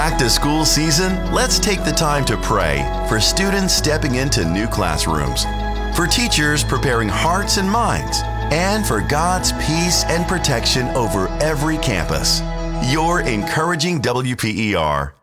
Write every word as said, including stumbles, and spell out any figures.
Back to school season, let's take the time to pray for students stepping into new classrooms, for teachers preparing hearts and minds, and for God's peace and protection over every campus. You're encouraging W P E R.